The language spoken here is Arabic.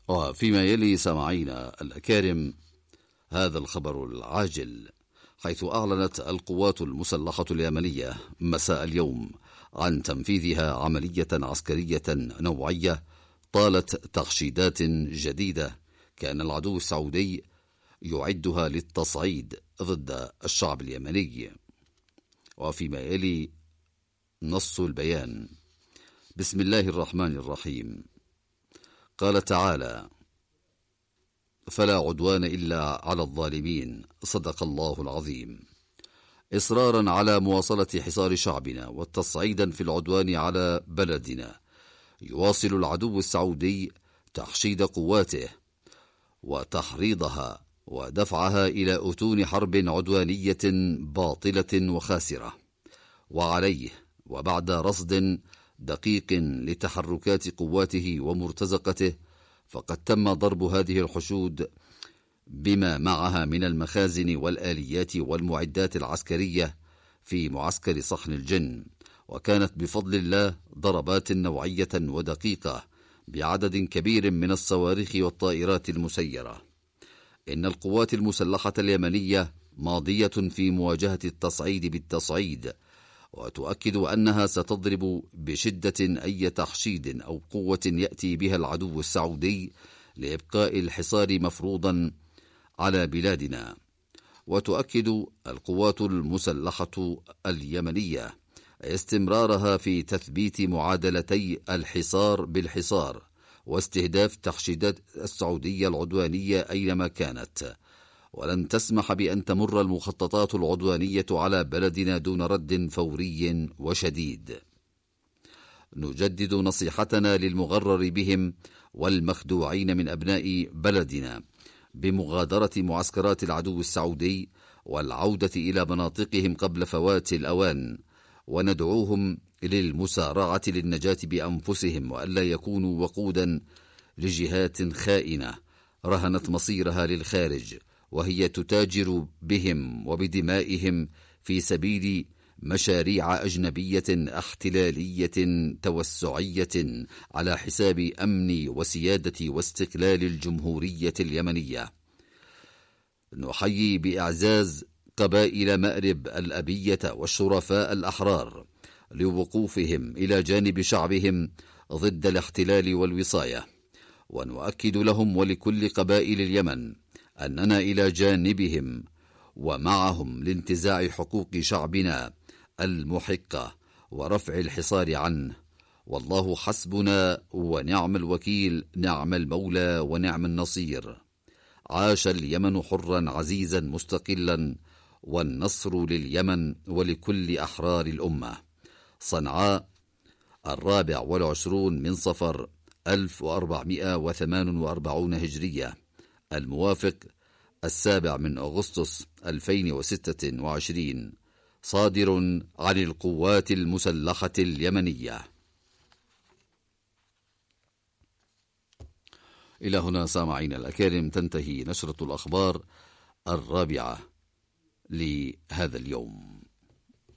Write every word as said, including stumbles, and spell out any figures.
وفيما يلي سامعينا الأكارم هذا الخبر العاجل، حيث أعلنت القوات المسلحة اليمنية مساء اليوم عن تنفيذها عملية عسكرية نوعية طالت تخشيدات جديدة كان العدو السعودي يعدها للتصعيد ضد الشعب اليمني. وفيما يلي نص البيان: بسم الله الرحمن الرحيم. قال تعالى: فلا عدوان إلا على الظالمين، صدق الله العظيم. إصرارا على مواصلة حصار شعبنا والتصعيدا في العدوان على بلدنا، يواصل العدو السعودي تحشيد قواته وتحريضها ودفعها إلى أتون حرب عدوانية باطلة وخاسرة. وعليه وبعد رصد دقيق لتحركات قواته ومرتزقته، فقد تم ضرب هذه الحشود بما معها من المخازن والآليات والمعدات العسكرية في معسكر صحن الجن، وكانت بفضل الله ضربات نوعية ودقيقة بعدد كبير من الصواريخ والطائرات المسيرة. إن القوات المسلحة اليمنية ماضية في مواجهة التصعيد بالتصعيد، وتؤكد أنها ستضرب بشدة أي تحشيد أو قوة يأتي بها العدو السعودي لإبقاء الحصار مفروضا على بلادنا. وتؤكد القوات المسلحة اليمنية استمرارها في تثبيت معادلتي الحصار بالحصار واستهداف تحشيدات السعودية العدوانية أينما كانت، ولن تسمح بأن تمر المخططات العدوانية على بلدنا دون رد فوري وشديد. نجدد نصيحتنا للمغرر بهم والمخدوعين من أبناء بلدنا بمغادرة معسكرات العدو السعودي والعودة إلى مناطقهم قبل فوات الأوان، وندعوهم للمسارعة للنجاة بأنفسهم وألا يكونوا وقودا لجهات خائنة رهنت مصيرها للخارج، وهي تتاجر بهم وبدمائهم في سبيل مشاريع أجنبية احتلالية توسعية على حساب أمن وسيادة واستقلال الجمهورية اليمنية. نحيي بإعزاز قبائل مأرب الأبية والشرفاء الأحرار لوقوفهم إلى جانب شعبهم ضد الاحتلال والوصاية، ونؤكد لهم ولكل قبائل اليمن أننا إلى جانبهم ومعهم لانتزاع حقوق شعبنا المحقة ورفع الحصار عنه، والله حسبنا ونعم الوكيل، نعم المولى ونعم النصير. عاش اليمن حرا عزيزا مستقلا، والنصر لليمن ولكل أحرار الأمة. صنعاء، الرابع والعشرون من صفر ألف وأربعمائة وثمان وأربعين هجرية، الموافق السابع من أغسطس ألفين وستة وعشرين، صادر عن القوات المسلحة اليمنية. إلى هنا سامعين الأكارم تنتهي نشرة الأخبار الرابعة لهذا اليوم.